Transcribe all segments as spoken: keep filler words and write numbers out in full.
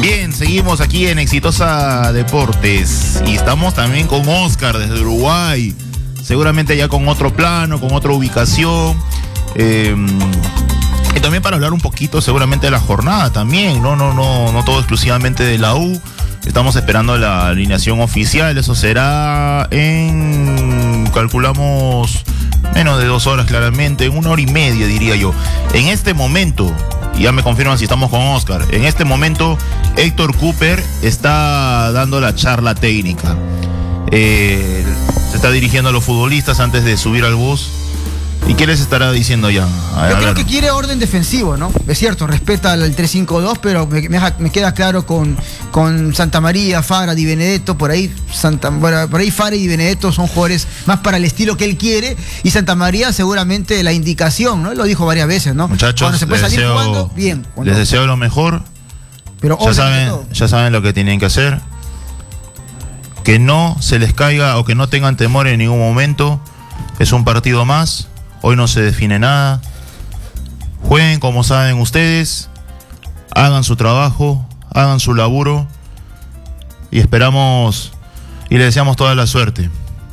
Bien, seguimos aquí en Exitosa Deportes y estamos también con Oscar desde Uruguay, seguramente ya con otro plano, con otra ubicación, eh, y también para hablar un poquito seguramente de la jornada también, no, no, no, no todo exclusivamente de la U. Estamos esperando la alineación oficial, eso será en, calculamos, menos de dos horas claramente, en una hora y media diría yo. En este momento, y ya me confirman si estamos con Oscar, en este momento Héctor Cooper está dando la charla técnica. Eh, se está dirigiendo a los futbolistas antes de subir al bus. ¿Y qué les estará diciendo ya? A Yo creo ver. que quiere orden defensivo, ¿no? Es cierto, respeta el tres cinco dos, pero me, me, me queda claro con, con Santa María, Fara, Di Benedetto, por ahí Santa, bueno, por ahí Fara y Di Benedetto son jugadores más para el estilo que él quiere, y Santa María seguramente la indicación, ¿no? Él lo dijo varias veces, ¿no? Muchachos, cuando se puede les salir deseo, jugando, bien. Les no. deseo lo mejor. Pero ya saben, ya saben lo que tienen que hacer. Que no se les caiga o que no tengan temor en ningún momento. Es un partido más. Hoy no se define nada. Jueguen como saben ustedes. Hagan su trabajo. Hagan su laburo. Y esperamos y les deseamos toda la suerte.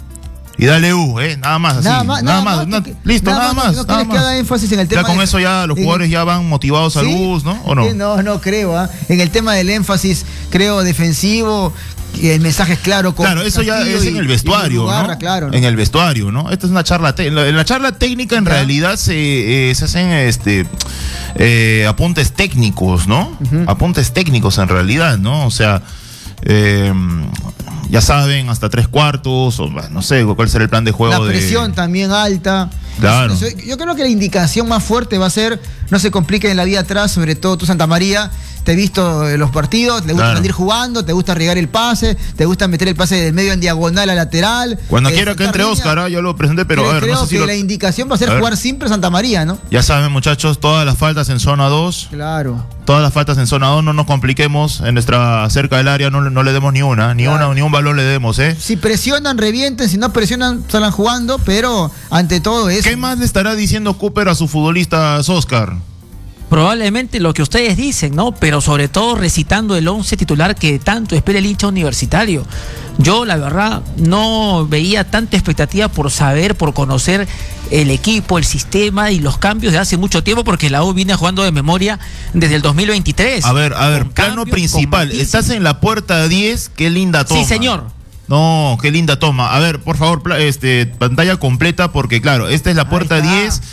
Y dale U, ¿eh? Nada más así. Nada más, nada nada más. más, na- listo, nada, nada más. más, no nada quieres que más. haga énfasis en el tema Ya con de- eso ya los en- jugadores ya van motivados al ¿Sí? bus, ¿no? ¿O no? Eh, No, no creo. ¿ah? En el tema del énfasis, creo, defensivo, y el mensaje es claro. Con Claro, eso ya Castillo es y- en el y vestuario, Murugarra, ¿no? claro, ¿no? En el vestuario, ¿no? Esta es una charla técnica. En la charla técnica en Ya. realidad se, eh, se hacen este eh, apuntes técnicos, ¿no? Ujú. Apuntes técnicos en realidad, ¿no? O sea, eh, ya saben, hasta tres cuartos, o no sé cuál será el plan de juego. La presión de... también alta. Claro. Eso- yo creo que la indicación más fuerte va a ser no se compliquen en la vida atrás, sobre todo tú, Santa María. Te he visto en los partidos, te gusta Claro. salir jugando, te gusta regar el pase, te gusta meter el pase del medio en diagonal a lateral. Cuando eh, quiera que sacar entre línea. Oscar, ¿ah? Yo lo presenté, pero creo a ver, creo no sé si que lo... la indicación va a ser A ver. jugar siempre Santa María, ¿no? Ya saben, muchachos, todas las faltas en zona dos. Claro. Todas las faltas en zona dos, no nos compliquemos. En nuestra cerca del área no, no le demos ni una, ni Claro. una, ni un balón le demos, ¿eh? Si presionan, revienten, si no presionan, salgan jugando, pero ante todo eso. ¿Qué más le estará diciendo Cooper a sus futbolistas, Oscar? Probablemente lo que ustedes dicen, ¿no? Pero sobre todo recitando el once titular que tanto espera el hincha universitario. Yo, la verdad, no veía tanta expectativa por saber, por conocer el equipo, el sistema y los cambios de hace mucho tiempo, porque la U viene jugando de memoria desde el dos mil veintitrés. A ver, a ver, Con plano cambios, principal. con Estás en la puerta diez, qué linda toma. Sí, señor. No, qué linda toma. A ver, por favor, pla- este, pantalla completa, porque claro, esta es la puerta está. diez.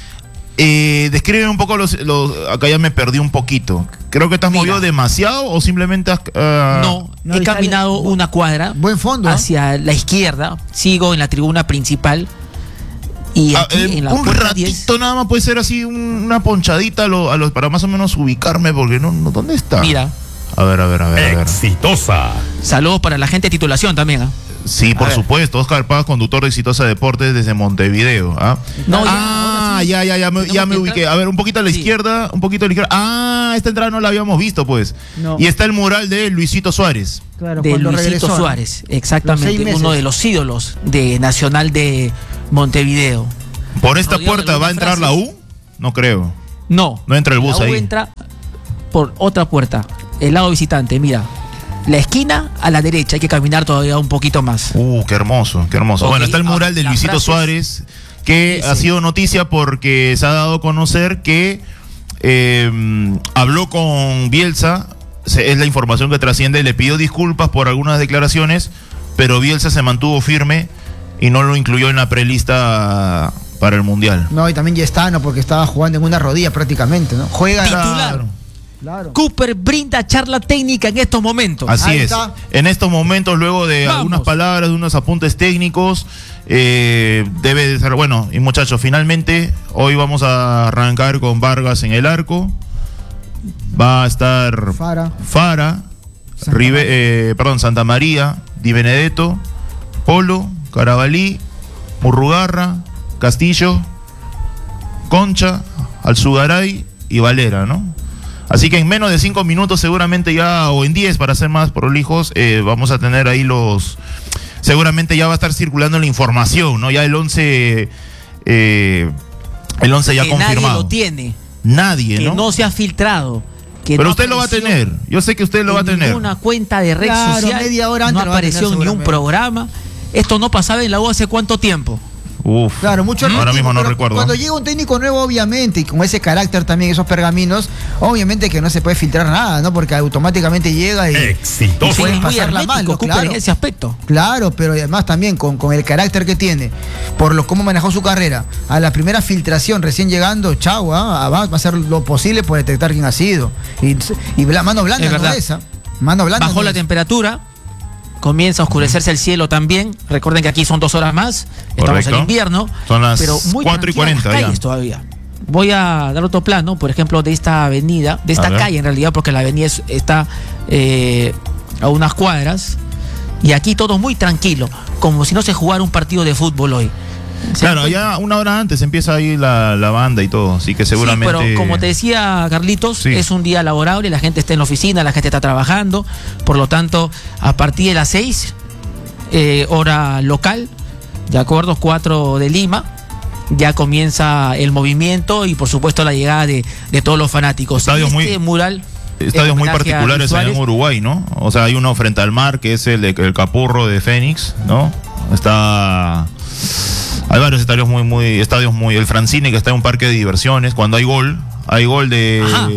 Eh, describe un poco los, los... Acá ya me perdí un poquito. Creo que te has Mira. movido demasiado o simplemente has... ah, No, no, he está- caminado una cuadra Buen fondo. ¿ah? hacia la izquierda, sigo en la tribuna principal y ah, aquí eh, en la un puerta ratito diez. nada más puede ser así un- una ponchadita a lo- a los, para más o menos ubicarme, porque no, no ¿dónde está? Mira, A ver, a ver, a ver, a ver. Exitosa. saludos para la gente de titulación también. ¿ah? Sí, por A ver. supuesto. Oscar Paz, conductor de Exitosa Deportes desde Montevideo. ¿ah? No, ya, ah, ahora sí. ya, ya, ya me, Tenemos ya me que ubiqué. entrar. A ver, un poquito a la Sí. izquierda, un poquito a la izquierda. Ah, esta entrada no la habíamos visto, pues. No. Y está el mural de Luisito Suárez. Claro, De cuando Luisito regresó, ¿no? Suárez, Los seis exactamente, meses. uno de los ídolos de Nacional de Montevideo. ¿Por esta Rodeado de puerta va a algunas entrar la frases. U? No creo. No, No entra el bus la U ahí. entra por otra puerta, el lado visitante, mira. La esquina a la derecha, hay que caminar todavía un poquito más. Uh, qué hermoso, qué hermoso. Ok, Bueno, está el mural de las Luisito frases. Suárez, que Sí, ha sí. sido noticia porque se ha dado a conocer que eh, habló con Bielsa, se- es la información que trasciende, le pidió disculpas por algunas declaraciones, pero Bielsa se mantuvo firme y no lo incluyó en la prelista para el Mundial. No, y también Yestano, porque estaba jugando en una rodilla prácticamente, ¿no? Juega. Titular. Claro. Cooper brinda charla técnica en estos momentos. Así Ahí es. está. En estos momentos, luego de Vamos. algunas palabras, de unos apuntes técnicos, eh, debe de ser, bueno, y muchachos, finalmente hoy vamos a arrancar con Vargas en el arco. Va a estar Fara. Fara, Santa Ribe- María. eh, perdón, Santa María, Di Benedetto, Polo, Carabalí, Murrugarra, Castillo, Concha, Alzugaray y Valera, ¿no? Así que en menos de cinco minutos seguramente ya, o en diez para ser más prolijos, eh, vamos a tener ahí los... Seguramente ya va a estar circulando la información, ¿no? Ya el once... Eh, el once ya que confirmado. nadie lo tiene, Nadie, que ¿no? no se ha filtrado, que Pero no usted lo va a apareció tener. Yo sé que usted lo va a en tener. Una cuenta de red Claro, social. media hora antes no lo va a tener apareció ni un seguramente. programa. Esto no pasaba en la U hace cuánto tiempo. Uf. Claro, mucho Ahora antes, mismo no pero recuerdo. Cuando llega un técnico nuevo, obviamente, y con ese carácter también, esos pergaminos, obviamente que no se puede filtrar nada, ¿no? Porque automáticamente llega y, Exitoso. y Sí, puede es muy pasarla hermético, mal, ¿no? Cooper, Claro. en ese aspecto. Claro, pero además también con, con el carácter que tiene, por lo cómo manejó su carrera, a la primera filtración recién llegando, chau, ¿ah? va, va a hacer lo posible por detectar quién ha sido. Y, y bla- mano blanca Es no verdad. es, ¿ah? Mano blanca. Bajó no la es. temperatura, comienza a oscurecerse el cielo también. Recuerden que aquí son dos horas más, estamos Correcto. en invierno. Son las pero muy cuatro y tranquilas cuarenta las ya. calles todavía. Voy a dar otro plano, por ejemplo, de esta avenida, de A esta ver. calle en realidad, porque la avenida es- está eh, a unas cuadras. Y aquí todo muy tranquilo, como si no se jugara un partido de fútbol hoy. ¿Se dan Claro, cuenta? ya una hora antes empieza ahí la, la banda y todo, así que seguramente... Sí, pero como te decía Carlitos, Sí. es un día laborable, la gente está en la oficina, la gente está trabajando, por lo tanto, a partir de las seis, eh, hora local, de acuerdo, cuatro de Lima, ya comienza el movimiento y por supuesto la llegada de, de todos los fanáticos. Estadios Y muy- este mural... Estadios en muy homenaje a particulares allá Luis en Suárez. Uruguay, ¿no? O sea, hay uno frente al mar, que es el de el Capurro de Fénix, ¿no? Está... Hay varios estadios muy, muy... Estadios muy... El Francine, que está en un parque de diversiones. Cuando hay gol, hay gol de... Ajá.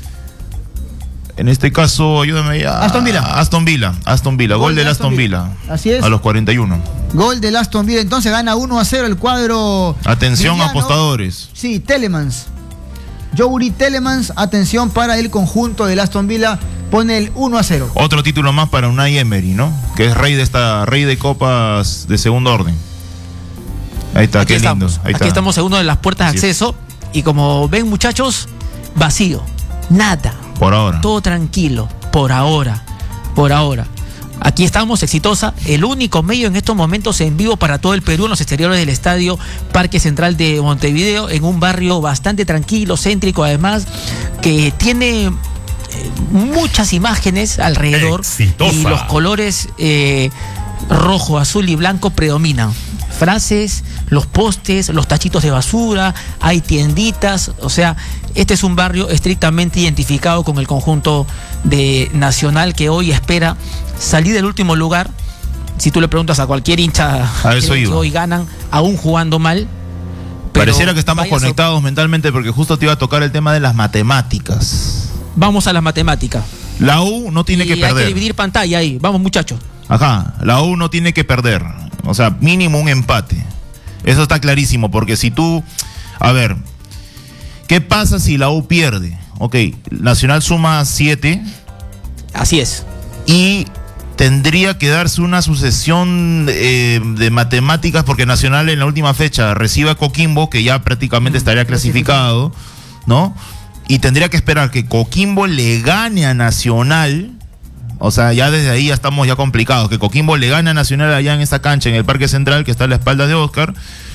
En este caso, ayúdame ya. Aston Villa. Aston Villa. Aston Villa. Gol, del Aston Villa. Así es. A los cuarenta y uno. Gol del Aston Villa, entonces gana uno a cero el cuadro. Atención, villano. apostadores. Sí, Telemans. Jouri Telemans, atención para el conjunto del Aston Villa, pone el uno a cero. Otro título más para Unai Emery, ¿no? Que es rey de esta rey de copas de segundo orden. Ahí está, Aquí qué lindo. estamos, Ahí aquí está. estamos en una de las puertas de Así es. acceso y como ven muchachos, vacío, nada. Por ahora. Todo tranquilo, por ahora, por ahora. Aquí estamos, Exitosa, el único medio en estos momentos en vivo para todo el Perú en los exteriores del estadio Parque Central de Montevideo, en un barrio bastante tranquilo, céntrico además, que tiene eh, muchas imágenes alrededor Exitosa. y los colores eh, rojo, azul y blanco predominan. Frases, los postes, los tachitos de basura, hay tienditas, o sea, este es un barrio estrictamente identificado con el conjunto de Nacional que hoy espera salir del último lugar. Si tú le preguntas a cualquier hincha A eso creo que iba. hoy ganan, aún jugando mal. pero Pareciera que estamos vaya sor- conectados mentalmente porque justo te iba a tocar el tema de las matemáticas. Vamos a las matemáticas. La U no tiene y que hay que perder. dividir pantalla ahí. Vamos, muchachos. Ajá, la U no tiene que perder. O sea, mínimo un empate. Eso está clarísimo, porque si tú... A ver, ¿qué pasa si la U pierde? Ok, Nacional suma siete Así es. y tendría que darse una sucesión eh, de matemáticas porque Nacional en la última fecha recibe a Coquimbo, que ya prácticamente estaría clasificado, ¿no? Y tendría que esperar que Coquimbo le gane a Nacional. O sea, ya desde ahí ya estamos ya complicados. Que Coquimbo le gane a Nacional allá en esa cancha, en el Parque Central, que está a la espalda de Oscar.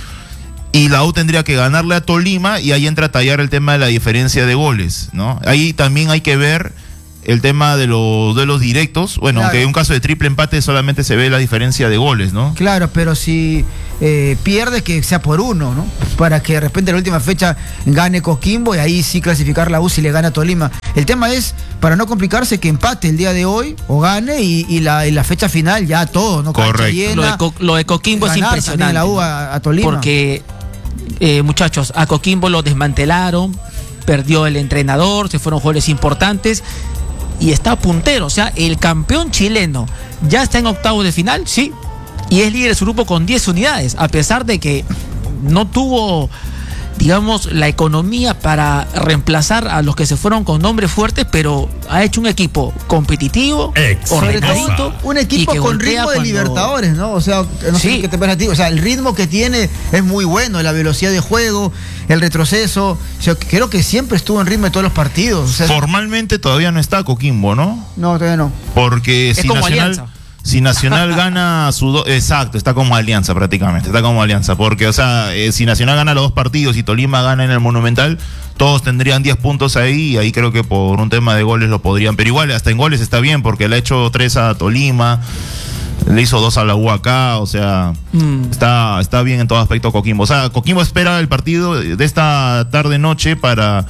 Y la U tendría que ganarle a Tolima y ahí entra a tallar el tema de la diferencia de goles, ¿no? Ahí también hay que ver el tema de los duelos directos. Bueno, Claro. aunque en un caso de triple empate solamente se ve la diferencia de goles, ¿no? Claro, pero si eh, pierde, que sea por uno, ¿no? Para que de repente en la última fecha gane Coquimbo y ahí sí clasificar la U si le gana a Tolima. El tema es, para no complicarse, que empate el día de hoy o gane y, y la, y la fecha final ya todo, ¿no? Cancha Correcto. llena, Lo de, Co- lo de Coquimbo es ganar también impresionante. la U ¿no? a, a Tolima. Porque, eh, muchachos, a Coquimbo lo desmantelaron, perdió el entrenador, se fueron jugadores importantes y está puntero. O sea, el campeón chileno ya está en octavos de final, sí, y es líder de su grupo con diez unidades, a pesar de que no tuvo, digamos, la economía para reemplazar a los que se fueron con nombres fuertes, pero ha hecho un equipo competitivo, Exitosa. ordenadito, un y equipo que con golpea ritmo de cuando- Libertadores, ¿no? O sea, no sé Sí. qué te parece a ti. O sea, el ritmo que tiene es muy bueno, la velocidad de juego, el retroceso. O sea, creo que siempre estuvo en ritmo de todos los partidos. O sea, Formalmente todavía no está Coquimbo, ¿no? no, todavía no. Porque Es si como Nacional, Alianza. si Nacional gana su do- exacto, está como Alianza prácticamente, está como Alianza, porque o sea, eh, si Nacional gana los dos partidos y Tolima gana en el Monumental, todos tendrían diez puntos ahí y ahí creo que por un tema de goles lo podrían, pero igual hasta en goles está bien porque le ha hecho tres a Tolima, le hizo dos a la U acá, o sea, Mm. está, está bien en todo aspecto Coquimbo. O sea, Coquimbo espera el partido de esta tarde noche para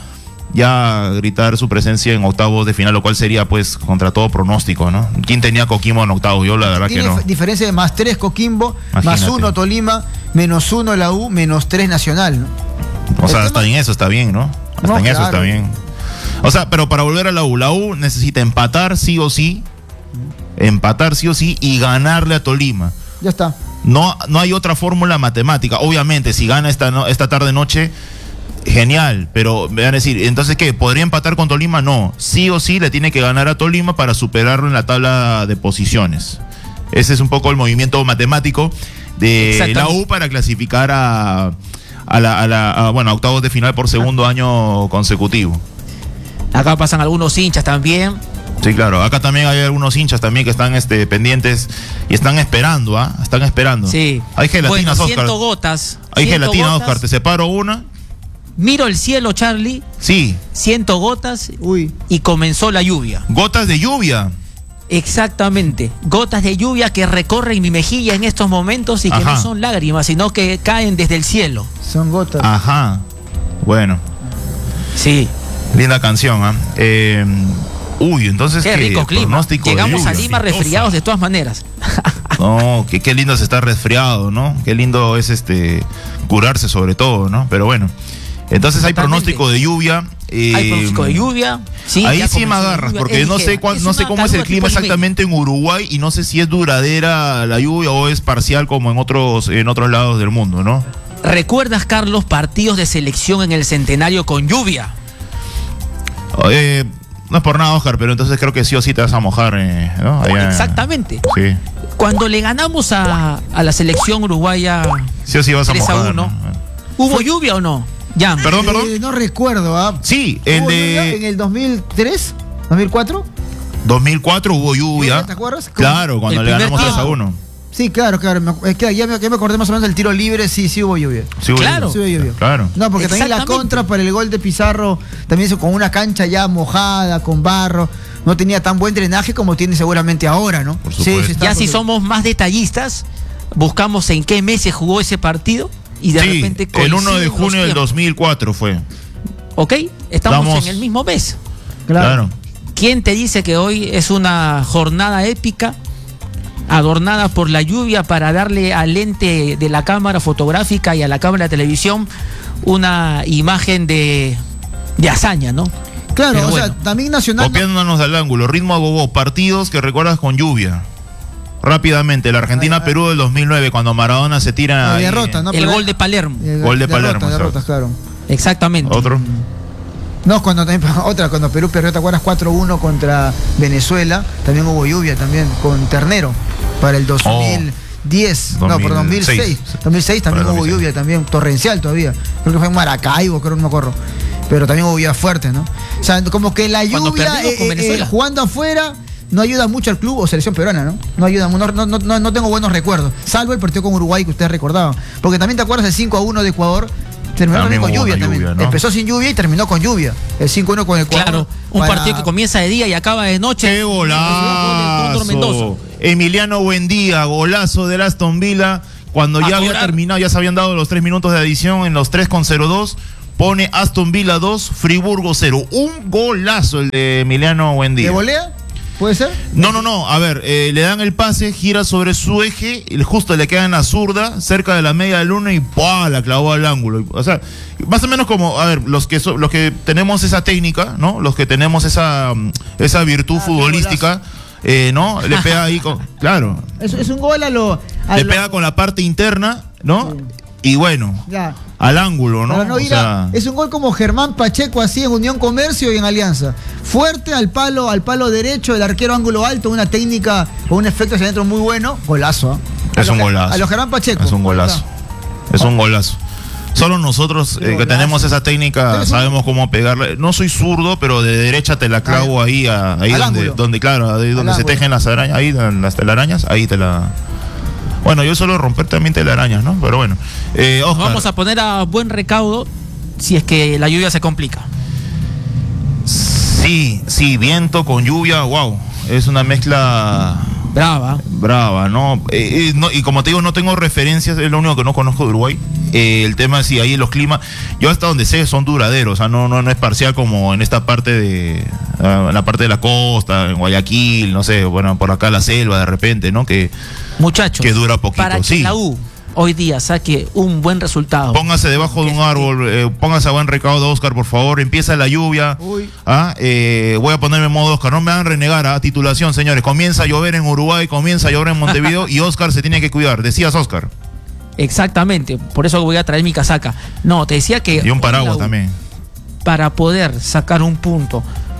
ya gritar su presencia en octavos de final, lo cual sería pues contra todo pronóstico, ¿no? ¿Quién tenía Coquimbo en octavos? Yo la verdad que Tiene no. diferencia de más tres Coquimbo, Imagínate. más uno Tolima, menos uno la U, menos tres Nacional, ¿no? O sea, El hasta tema- en eso está bien, ¿no? Hasta No, en eso claro. está bien. O sea, pero para volver a la U, la U necesita empatar sí o sí, empatar sí o sí y ganarle a Tolima. Ya está. No, no hay otra fórmula matemática. Obviamente, si gana esta, no- esta tarde noche, genial, pero me van a decir, entonces ¿qué? ¿Podría empatar con Tolima? No, sí o sí le tiene que ganar a Tolima para superarlo en la tabla de posiciones. Ese es un poco el movimiento matemático de la Exactamente. U para clasificar a, a la, a la a, bueno, a octavos de final por segundo año consecutivo. Acá pasan algunos hinchas también. Sí, claro. Acá también hay algunos hinchas también que están este, pendientes y están esperando, ¿ah? Están esperando. Sí. Hay gelatinas, Bueno, Oscar. siento gotas. Hay siento gelatina, gotas. Oscar. Te separo una. Miro el cielo, Charlie. Sí. Siento gotas Uy. y comenzó la lluvia. Gotas de lluvia. Exactamente. Gotas de lluvia que recorren mi mejilla en estos momentos y que Ajá. no son lágrimas, sino que caen desde el cielo. Son gotas. Ajá. Bueno. Sí. Linda canción, ¿ah? Eh, uy, entonces Qué rico clima. pronóstico de Llegamos a lluvia. Lima resfriados de todas maneras. No, que qué lindo es estar resfriado, ¿no? Qué lindo es este curarse sobre todo, ¿no? Pero bueno. Entonces hay Totalmente. pronóstico de lluvia. eh, Hay pronóstico de lluvia. Sí, Ahí ya sí me comenzó la agarras, lluvia. porque Es no sé ligera. cuál, Es no sé una cómo es el calura clima tipo limeña. exactamente en Uruguay y no sé si es duradera la lluvia o es parcial como en otros en otros lados del mundo, ¿no? ¿Recuerdas, Carlos, partidos de selección en el centenario con lluvia? Eh, no es por nada, Oscar, pero entonces creo que sí o sí te vas a mojar, eh, ¿no? Allá- Exactamente. Sí. Cuando le ganamos a, a la selección uruguaya Sí o sí vas a tres a mojar. uno, ¿no? ¿hubo lluvia o no? Ya. Perdón, perdón. Eh, no recuerdo, ¿ah? Sí, el ¿Hubo lluvia en de el dos mil tres? ¿dos mil cuatro? dos mil cuatro hubo lluvia. ¿Te acuerdas? Claro, cuando El le primer ganamos tres a tiempo. uno. Sí, claro, claro. Me, es que ya me, ya me acordé más o menos del tiro libre, sí, sí hubo lluvia. Sí hubo Claro. Sí hubo lluvia. Claro. No, porque también la Exactamente. contra para el gol de Pizarro, también hizo con una cancha ya mojada, con barro. No tenía tan buen drenaje como tiene seguramente ahora, ¿no? Por supuesto. está Ya si con- somos más detallistas, buscamos en qué mes se jugó ese partido y de Sí, repente el uno de coinciden los junio del tiempos. dos mil cuatro fue. ¿Ok? Estamos Vamos. en el mismo mes. Claro. ¿Quién te dice que hoy es una jornada épica, adornada por la lluvia para darle al lente de la cámara fotográfica y a la cámara de televisión una imagen de, de hazaña, ¿no? Claro, Pero o bueno. sea, también Nacional. Copiándonos del ángulo, ritmo a gogo, partidos que recuerdas con lluvia. Rápidamente, la Argentina-Perú del dos mil nueve, cuando Maradona se tira. La ahí, derrota, ¿no? El Pero- gol de Palermo. eh, Gol de derrota, Palermo, derrota, ¿sabes? claro. Exactamente. Otro. No, cuando también, otra, cuando Perú perdió, ¿te acuerdas? cuatro uno contra Venezuela, también hubo lluvia también, con Ternero, para el dos mil diez, no, por dos mil seis. dos mil seis también Para hubo dos mil seis. lluvia, también torrencial todavía. Creo que fue en Maracaibo, creo, no me acuerdo. Pero también hubo lluvia fuerte, ¿no? O sea, como que la Cuando lluvia perdimos eh, con eh, Venezuela. eh, jugando afuera no ayuda mucho al club o selección peruana, ¿no? No ayuda, no, no, no, no, no tengo buenos recuerdos, salvo el partido con Uruguay que ustedes recordaban. Porque también te acuerdas del cinco a uno de Ecuador. Terminó También también con hubo lluvia, una también. lluvia, ¿no? Empezó sin lluvia y terminó con lluvia. El cinco uno con Ecuador. Claro, un para- partido que comienza de día y acaba de noche. ¡Qué Mendoza. golazo! Emiliano Buendía, golazo del Aston Villa. Cuando A ya había cobrar. terminado, ya se habían dado los tres minutos de adición en los tres con cero dos. Pone Aston Villa dos, Friburgo cero. Un golazo el de Emiliano Buendía. ¿De volea? ¿Puede ser? No, no, no. A ver, eh, le dan el pase, gira sobre su eje, y justo le queda en la zurda, cerca de la media luna y ¡pua! La clavó al ángulo. O sea, más o menos como, a ver, los que so- los que tenemos esa técnica, ¿no? Los que tenemos esa, mm, esa virtud Ah, qué futbolística, eh, ¿no? Le pega ahí con. Claro. Es, es un gol a lo. a Le lo- pega con la parte interna, ¿no? Y bueno, Ya. al ángulo, ¿no? Para no O ir sea, a- es un gol como Germán Pacheco así en Unión Comercio y en Alianza. Fuerte al palo, al palo derecho, el arquero ángulo alto, una técnica o un efecto hacia adentro muy bueno. Golazo, ¿ah? A es lo un Ge- golazo. A los Germán Pacheco. Es un golazo. Es un golazo. Solo nosotros Qué eh, que golazo. tenemos esa técnica ¿Eres sabemos cómo pegarle. No soy zurdo, pero de derecha te la clavo ahí, a- ahí Al donde, ángulo. donde, claro, ahí donde se ángulo. tejen las arañas, ahí en las telarañas, ahí te la. Bueno, yo suelo romper también telarañas, ¿no? Pero bueno. Eh, Nos Oscar, vamos a poner a buen recaudo si es que la lluvia se complica. sí, sí, viento con lluvia, wow. Es una mezcla Brava. Brava, ¿no? Eh, eh, no, y como te digo, no tengo referencias, es lo único que no conozco de Uruguay. Eh, el tema es si ahí los climas, yo hasta donde sé son duraderos, o sea, no, no, no es parcial como en esta parte de, uh, en la parte de la costa, en Guayaquil, no sé, bueno, por acá la selva de repente, ¿no? Que, Muchachos, que dura poquito, para que sí. la U hoy día saque un buen resultado. Póngase debajo de un árbol, eh, póngase a buen recaudo, Oscar, por favor. Empieza la lluvia. ¿Ah? Eh, voy a ponerme en modo Oscar. No me hagan renegar a titulación, señores. Comienza a llover en Uruguay, comienza a llover en Montevideo y Oscar se tiene que cuidar. Decías, Oscar. Exactamente, por eso voy a traer mi casaca. No, te decía que... Y un paraguas también. Para poder sacar un punto,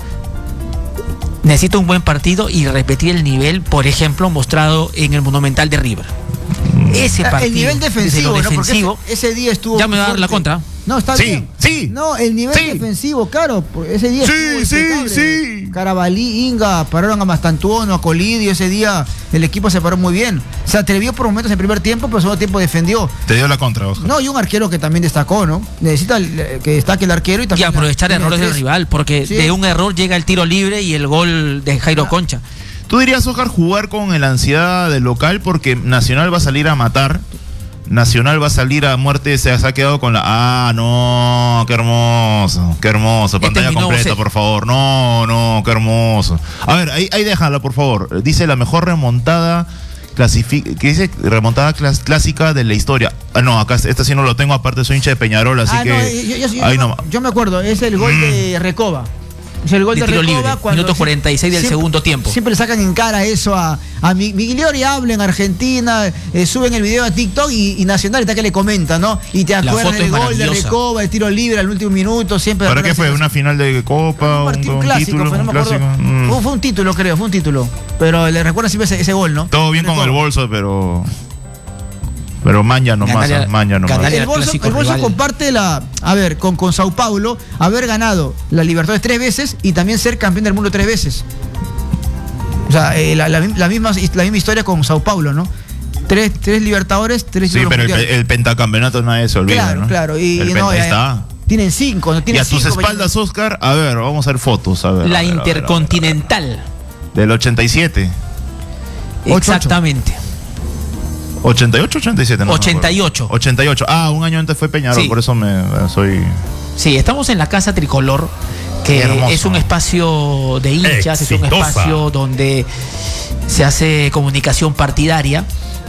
necesita un buen partido y repetir el nivel, por ejemplo, mostrado en el Monumental de River. Ese partido, el nivel defensivo, desde lo ¿no? defensivo, Porque ese, ese día estuvo. ya me va a dar fuerte. la contra. No, está Sí, bien. sí. No, el nivel Sí. defensivo, claro. Ese día Sí, estuvo sí, impecable. sí. Carabalí, Inga, pararon a Mastantuono, a Colidio. Ese día el equipo se paró muy bien. Se atrevió por momentos en el primer tiempo, pero en el segundo tiempo defendió. Te dio la contra, Oscar. No, y un arquero que también destacó, ¿no? Necesita el- que destaque el arquero y Y también. aprovechar la- errores del tres. rival, porque Sí. de un error llega el tiro libre y el gol de Jairo Concha. ¿Tú dirías, Oscar, jugar con la ansiedad del local porque Nacional va a salir a matar? Nacional va a salir a muerte, se ha quedado con la... Ah, no, qué hermoso, qué hermoso. Pantalla terminó completa, set. por favor. No, no, qué hermoso. A ver, ahí, ahí déjala, por favor. Dice la mejor remontada... Clasific ¿Qué dice? Remontada clas clásica de la historia. Ah, no, acá este sí no lo tengo, aparte soy hincha de Peñarol, así Ah, que... no, yo, yo- yo- ahí yo- no. yo me acuerdo, es el gol de Recoba. Es el gol De de, tiro Recoba libre, cuando minuto sie- cuarenta y seis del siempre- segundo tiempo. Siempre le sacan en cara eso a, a Mi- Migliori, habla en Argentina, eh, suben el video a TikTok y, y Nacional está que le comenta, ¿no? Y te La acuerdas foto del es gol de maravillosa. Recoba, el tiro libre al último minuto, siempre. ¿Para qué recuerdas fue? eso. ¿Una final de Copa? Un partido un clásico, título, fue, no un me acuerdo. clásico? Mm. Fue, fue un título, creo, fue un título. Pero le recuerda siempre ese, ese gol, ¿no? Todo bien con Recoba. el bolso, pero... Pero maña nomás, Ganale- ah, maña nomás. ganale- El bolso, clásico el bolso rival. comparte la, a ver, con, con Sao Paulo, haber ganado la Libertadores tres veces y también ser campeón del mundo tres veces. O sea, eh, la, la, la misma, la misma historia con Sao Paulo, ¿no? Tres, tres Libertadores, tres Sí, títulos pero el, mundiales. el pentacampeonato nadie se olvida, Claro, ¿no? claro. Y, el y penta, no, ahí eh, está. tienen cinco, ¿no? Y Tienen a tus cinco, espaldas, Oscar, a ver, vamos a ver fotos, a ver. La a ver, a ver, a ver, a ver. Intercontinental. Del ochenta y siete. ocho, Exactamente. ¿ochenta y ocho o ochenta y siete? No, ochenta y ocho. No me acuerdo. ochenta y ocho. Ah, un año antes fue Peñarol, Sí. por eso me soy... Sí, estamos en la Casa Tricolor, que Qué hermoso. es un espacio de hinchas, es un Exitosa. espacio donde se hace comunicación partidaria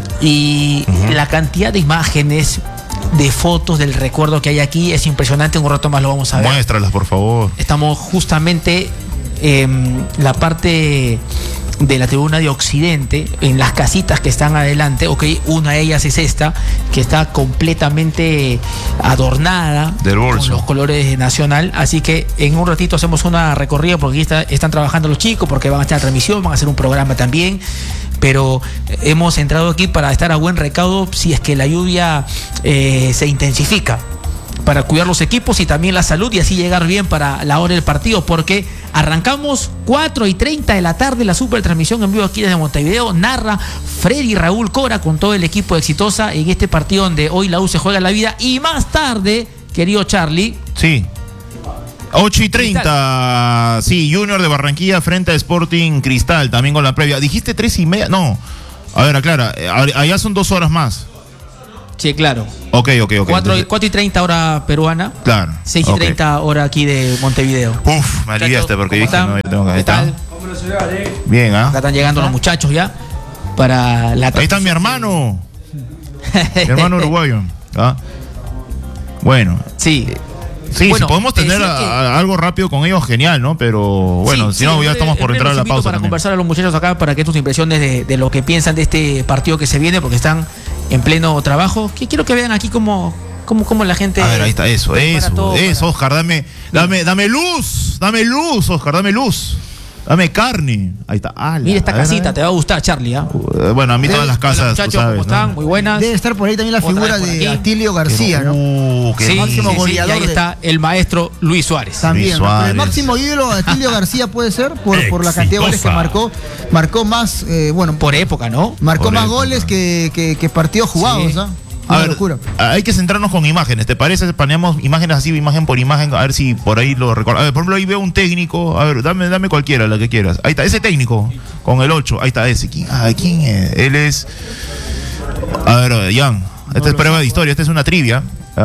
y Ujú. la cantidad de imágenes, de fotos del recuerdo que hay aquí es impresionante. Un rato más lo vamos a ver. Muéstralas, por favor. Estamos justamente en la parte de la tribuna de Occidente, en las casitas que están adelante. Ok, una de ellas es esta, que está completamente adornada Del bolso. con los colores de Nacional. Así que en un ratito hacemos una recorrida porque aquí está- están trabajando los chicos, porque van a estar en transmisión, van a hacer un programa también. Pero hemos entrado aquí para estar a buen recaudo si es que la lluvia eh, se intensifica, para cuidar los equipos y también la salud y así llegar bien para la hora del partido, porque arrancamos cuatro y treinta de la tarde la super transmisión en vivo aquí desde Montevideo. Narra Freddy Raúl Cora con todo el equipo de Exitosa en este partido donde hoy la U se juega la vida. Y más tarde, querido Charlie, Sí. ocho y treinta. Sí, Junior de Barranquilla frente a Sporting Cristal, también con la previa. ¿Dijiste tres y media? No. A ver, aclara. eh, Allá son dos horas más. sí, claro, Ok, ok, ok. cuatro Entonces- y treinta hora peruana, Claro. seis y ok. treinta hora aquí de Montevideo. Uf, me aliviaste porque ¿Cómo dije, están? no, yo tengo que... ¿Qué Ahí está. tal? Bien, ¿ah? Acá están llegando los muchachos ya para la Ahí está mi hermano. Mi hermano uruguayo. ¿Ah? Bueno. Sí. Sí, Bueno, si podemos te tener decía a- que- a- algo rápido con ellos, genial, ¿no? Pero bueno, Sí, si sí, no, ya en estamos por breve entrar a los la invito pausa para también. conversar a los muchachos acá para que sus impresiones de, de lo que piensan de este partido que se viene, porque están en pleno trabajo. Que quiero que vean aquí cómo, cómo, cómo la gente. A ver, ahí está, eso, prepara eso, todo eso, para- Oscar, dame, dame, dame luz, dame luz, Oscar, dame luz, dame carne. Ahí está. ala, Mira esta a ver, casita, a ver. te va a gustar, Charlie. ¿Ah? Uh, Bueno, a mí todas las Hola, casas, tú muchachos, sabes, ¿cómo están? ¿no? Muy buenas. Debe estar por ahí también la Otra figura vez por de aquí. Atilio García, ¿no? Uh, qué Sí, sí, máximo sí, sí, y goleador ahí de- está el maestro Luis Suárez. También, Luis ¿no? Pero el Suárez. máximo ídolo de Atilio García puede ser por, por la cantidad de goles que Exitosa. marcó. Marcó más, eh, bueno, Por época, ¿no? marcó Por más época. goles que, que, que partidos jugados, Sí. ¿ah? A Una ver, locura. hay que centrarnos con imágenes, ¿te parece? Paneamos imágenes así, imagen por imagen, a ver si por ahí lo recuerdo. A ver, por ejemplo, ahí veo un técnico, a ver, dame, dame cualquiera, la que quieras. Ahí está, ese técnico, con el ocho, ahí está ese. ¿Quién, ah, ¿quién es? Él es... A ver, Jan, esta No es lo prueba sé. de historia, esta es una trivia.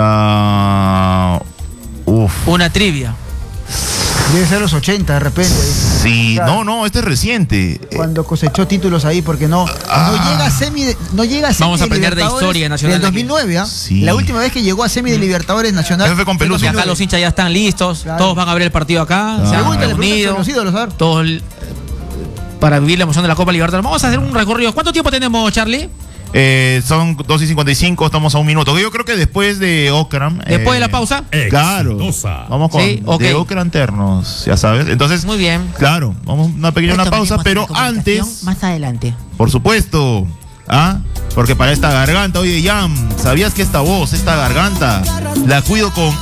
Ah, uf. Una trivia. Debe ser los ochenta de repente. Sí, Claro. no, no, este es reciente. Cuando cosechó títulos ahí, porque no, Ah. no llega a semi de, no llega a semi Vamos a aprender de Libertadores historia nacional del aquí. dos mil nueve, ¿ah? Sí. La última vez que llegó a semi de Libertadores Nacional. Eso fue con Peluso. Y acá los hinchas ya están listos, Claro. todos van a ver el partido acá, Ah. se han Pregúntale, pregúntale reunido, a los ídolos, a ver. todos eh, para vivir la emoción de la Copa Libertadores. Vamos a hacer un recorrido. ¿Cuánto tiempo tenemos, Charlie? Eh, son dos y cincuenta y cinco, estamos a un minuto. Yo creo que después de Okram. Después eh, de la pausa. Claro. Exitosa. Vamos con Sí, ok. de Okram Ternos, ya sabes. Entonces, Muy bien. claro, vamos a una pequeña una pausa, pero antes, Más adelante. por supuesto, ¿ah? Porque para esta garganta, oye, Yam, ¿sabías que esta voz, esta garganta, la cuido con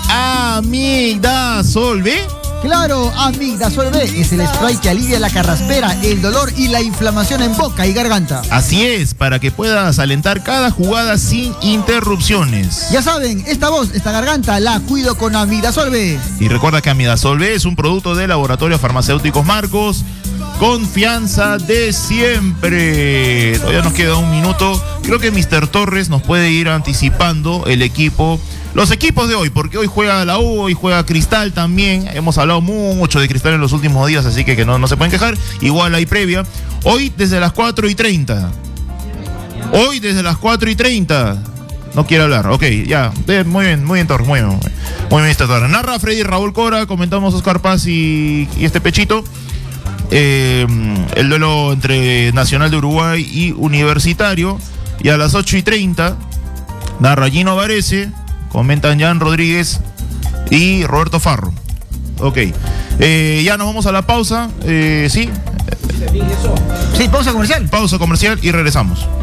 Amigdasol, ¿ve? Claro, Amigdasol B es el spray que alivia la carraspera, el dolor y la inflamación en boca y garganta. Así es, para que puedas alentar cada jugada sin interrupciones. Ya saben, esta voz, esta garganta, la cuido con Amigdasol B. Y recuerda que Amidazol B es un producto de Laboratorios Farmacéuticos Marcos. Confianza de siempre. Todavía nos queda un minuto. Creo que mister Torres nos puede ir anticipando el equipo. Los equipos de hoy, porque hoy juega la U, hoy juega Cristal también. Hemos hablado mucho de Cristal en los últimos días, así que, que no, no se pueden quejar. Igual hay previa. Hoy desde las cuatro y treinta. Hoy desde las cuatro y treinta. No quiere hablar, ok, ya. Eh, Muy bien, muy bien, Torres, muy bien. Muy bien, mister Torres. Narra Freddy Raúl Cora, comentamos Oscar Paz y, y este Pechito. Eh, el duelo entre Nacional de Uruguay y Universitario. Y a las ocho y treinta, narra Gino Varese, comentan Jan Rodríguez y Roberto Farro. Ok, eh, ya nos vamos a la pausa. Eh, sí, Sí, pausa comercial. pausa comercial y regresamos.